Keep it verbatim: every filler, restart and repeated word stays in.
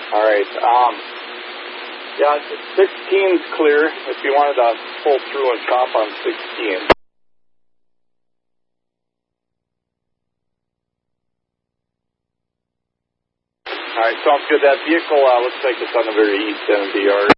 All right. Um, yeah, sixteen's clear if you wanted to pull through and chop on sixteen. All right, sounds good. That vehicle uh, looks like it's on the very east end of the yard.